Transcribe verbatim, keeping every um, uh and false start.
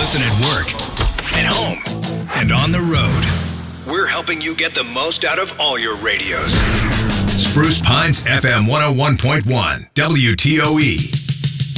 listen at work, at home, and on the road. We're helping you get the most out of all your radios. Spruce Pines F M one oh one point one, W T O E.